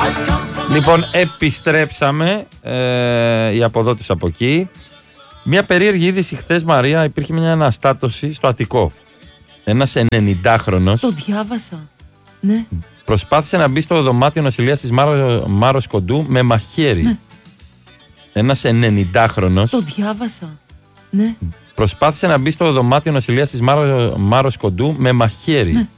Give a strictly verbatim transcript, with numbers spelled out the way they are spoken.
Λοιπόν, επιστρέψαμε. Ε, οι αποδότες από εκεί. Μια περίεργη είδηση χθες, Μαρία, υπήρχε μια αναστάτωση στο Αττικό. Ένας ενενηντάχρονος. Το διάβασα. Ναι. Προσπάθησε να μπει στο δωμάτιο νοσηλείας της Μάρο, Μάρος Κοντού με μαχαίρι. Ναι. Ένας ενενηντάχρονος. Το διάβασα. Ναι. Προσπάθησε να μπει στο δωμάτιο νοσηλείας της Μάρο, Μάρος Κοντού με μαχαίρι. Ναι.